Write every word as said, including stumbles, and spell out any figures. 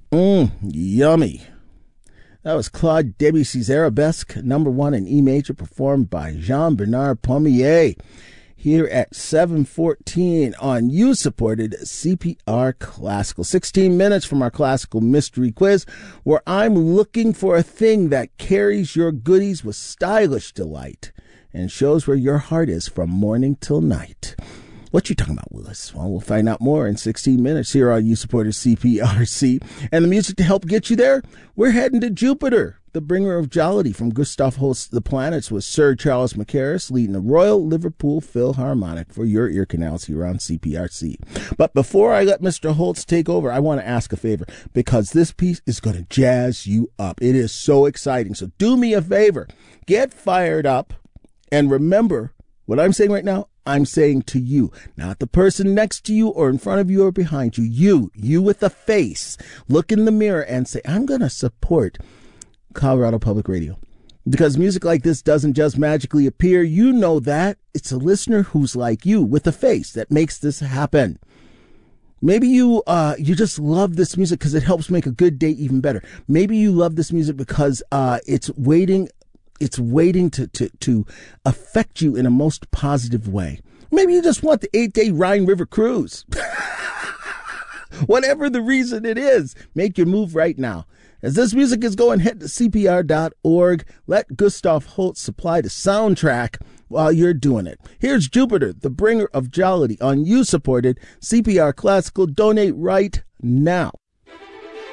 Mmm, yummy. That was Claude Debussy's Arabesque, number one in E major, performed by Jean-Bernard Pommier, here at seven fourteen on you-supported C P R Classical. sixteen minutes from our classical mystery quiz, where I'm looking for a thing that carries your goodies with stylish delight and shows where your heart is from morning till night. What you talking about, Willis? Well, we'll find out more in sixteen minutes here on you-supported C P R C. And the music to help get you there, we're heading to Jupiter, the bringer of jollity from Gustav Holst's The Planets, with Sir Charles Mackerras leading the Royal Liverpool Philharmonic for your ear canals here on C P R C. But before I let Mister Holst take over, I want to ask a favor, because this piece is going to jazz you up. It is so exciting. So do me a favor. Get fired up, and remember what I'm saying right now. I'm saying to you, not the person next to you or in front of you or behind you. You, you with a face. Look in the mirror and say, I'm going to support Colorado Public Radio. Because music like this doesn't just magically appear. You know that. It's a listener who's like you with a face that makes this happen. Maybe you uh, you just love this music because it helps make a good day even better. Maybe you love this music because uh, it's waiting It's waiting to, to, to affect you in a most positive way. Maybe you just want the eight-day Rhine River cruise. Whatever the reason it is, make your move right now. As this music is going, head to C P R dot org. Let Gustav Holst supply the soundtrack while you're doing it. Here's Jupiter, the bringer of jollity, on you-supported C P R Classical. Donate right now.